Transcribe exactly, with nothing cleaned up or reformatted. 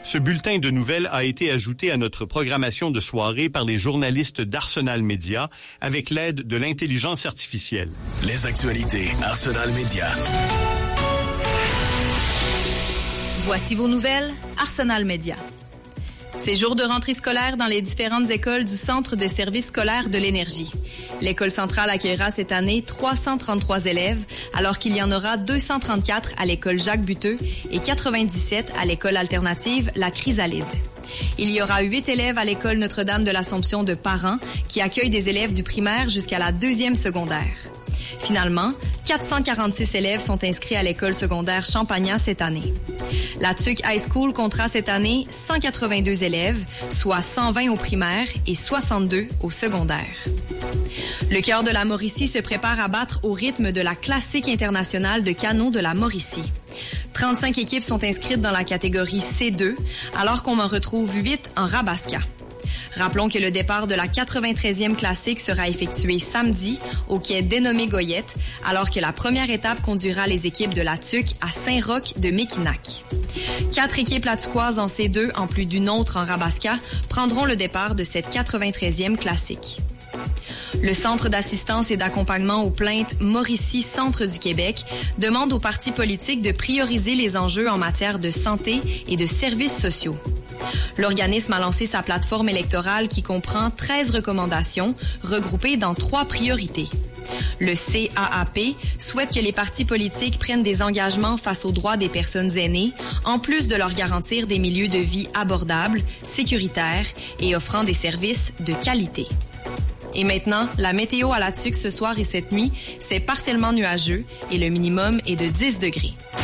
Ce bulletin de nouvelles a été ajouté à notre programmation de soirée par les journalistes d'Arsenal Média avec l'aide de l'intelligence artificielle. Les actualités Arsenal Média. Voici vos nouvelles Arsenal Média. C'est jour de rentrée scolaire dans les différentes écoles du Centre de services scolaires de l'énergie. L'école centrale accueillera cette année trois cent trente-trois élèves, alors qu'il y en aura deux cent trente-quatre à l'école Jacques-Buteux et quatre-vingt-dix-sept à l'école alternative La Chrysalide. Il y aura huit élèves à l'école Notre-Dame de l'Assomption de Parent, qui accueille des élèves du primaire jusqu'à la deuxième secondaire. Finalement, quatre cent quarante-six élèves sont inscrits à l'école secondaire Champagnat cette année. La T U C High School comptera cette année cent quatre-vingt-deux élèves, soit cent vingt au primaire et soixante-deux au secondaire. Le cœur de la Mauricie se prépare à battre au rythme de la classique internationale de canot de la Mauricie. trente-cinq équipes sont inscrites dans la catégorie C deux, alors qu'on en retrouve huit en Rabasca. Rappelons que le départ de la quatre-vingt-treizième classique sera effectué samedi au quai dénommé Goyette, alors que la première étape conduira les équipes de la T U C à Saint-Roch de Méquinac. Quatre équipes latuquoises en C deux, en plus d'une autre en Rabasca, prendront le départ de cette quatre-vingt-treizième classique. Le Centre d'assistance et d'accompagnement aux plaintes Mauricie Centre du Québec demande aux partis politiques de prioriser les enjeux en matière de santé et de services sociaux. L'organisme a lancé sa plateforme électorale qui comprend treize recommandations regroupées dans trois priorités. Le C A A P souhaite que les partis politiques prennent des engagements face aux droits des personnes aînées, en plus de leur garantir des milieux de vie abordables, sécuritaires et offrant des services de qualité. Et maintenant, la météo à la T U C ce soir et cette nuit, c'est partiellement nuageux et le minimum est de dix degrés.